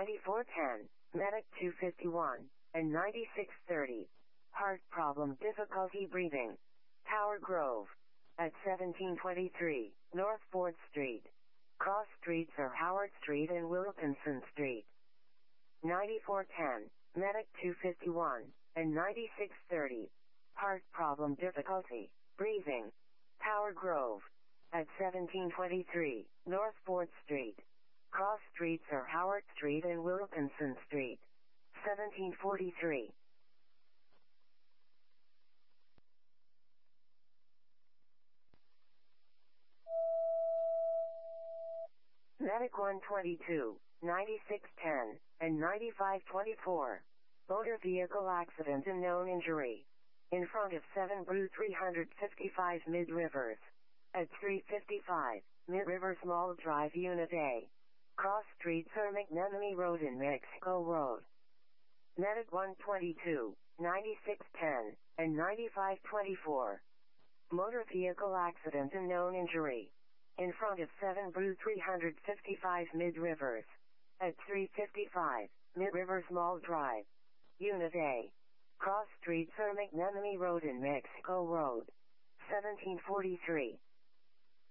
9410, Medic 251, and 9630. Heart problem, difficulty breathing. Tower Grove. At 1723, North 4th Street. Cross streets are Howard Street and Wilkinson Street. 9410, Medic 251, and 9630. Heart problem, difficulty breathing. Tower Grove. At 1723, North 4th Street. Cross streets are Howard Street and Wilkinson Street. 1743. Medic 122, 9610, and 9524. Motor vehicle accident and known injury. In front of 7 Brew 355 Mid Rivers. At 355, Mid Rivers Mall Drive Unit A. Cross streets are McNenemy Road and Mexico Road. Medic 122, 9610, and 9524. Motor vehicle accident and known injury. In front of 7 Brew 355 Mid Rivers. At 355, Mid Rivers Mall Drive. Unit A. Cross streets are McNenemy Road and Mexico Road. 1743.